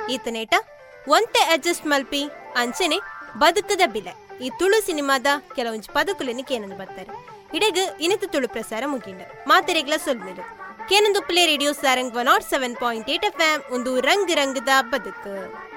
ಈತನೇಟ ಒಂತೆ ಅಡ್ಜಸ್ಟ್ ಮಲ್ಪಿ ಅಂಚನೆ ಬದುಕದ ಬಿಲೆ ಈ ತುಳು ಸಿನಿಮಾದ ಕೆಲವೊಂದು ಪದಕುಲಿನಿಗೆ ಏನಂದು ಬರ್ತಾರೆ ಇಡೆಗ್ ಇನಿತು ತುಳು ಪ್ರಸಾರ ಮುಗಿಂಡ ಮಾತೆರೆಗ್ಲ ಸೊಲ್ಮಿರು ಕೇನಂದು ಪ್ಲೇ ರೇಡಿಯೋ ಸಾರಂಗ್ 107.8 FM ಒಂದು ರಂಗ್ ರಂಗದ ಬದುಕು.